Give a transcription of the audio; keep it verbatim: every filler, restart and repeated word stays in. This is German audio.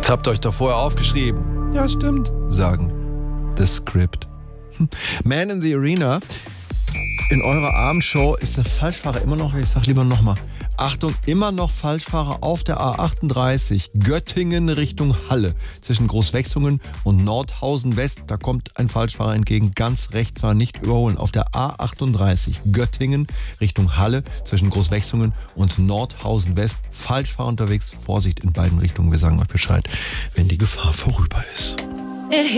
Das habt ihr euch doch vorher aufgeschrieben. Ja, stimmt, sagen The Script. Man in the Arena. In eurer Abendshow ist der Falschfahrer immer noch, ich sag lieber nochmal, Achtung, immer noch Falschfahrer auf der A achtunddreißig, Göttingen Richtung Halle. Zwischen Großwechsungen und Nordhausen West, da kommt ein Falschfahrer entgegen, ganz rechts war nicht überholen. Auf der A achtunddreißig, Göttingen Richtung Halle, zwischen Großwechsungen und Nordhausen West. Falschfahrer unterwegs, Vorsicht in beiden Richtungen, wir sagen euch Bescheid, wenn die Gefahr vorüber ist.